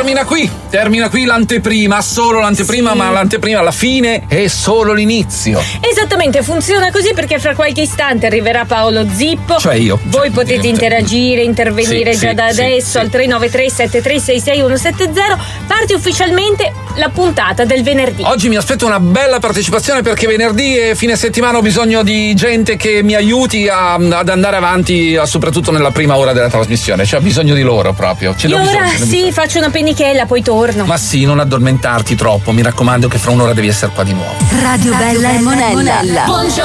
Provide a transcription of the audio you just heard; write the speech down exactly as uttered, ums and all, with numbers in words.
termina qui, termina qui l'anteprima, solo l'anteprima, sì. ma l'anteprima alla fine è solo l'inizio. Esattamente, funziona così perché fra qualche istante arriverà Paolo Zippo. Cioè io. Voi cioè, potete niente. interagire, intervenire sì, già sì, da sì, adesso sì. al tre nove tre sette tre sei sei uno sette zero. Parte ufficialmente la puntata del venerdì. Oggi mi aspetto una bella partecipazione perché venerdì e fine settimana ho bisogno di gente che mi aiuti a, ad andare avanti, soprattutto nella prima ora della trasmissione. Cioè ho bisogno di loro proprio. Ce Io l'ho ora bisogno, sì, bisogno. faccio una pennichella, poi torno. Ma sì, non addormentarti troppo, mi raccomando che fra un'ora devi essere qua di nuovo. Radio Bella e Monella.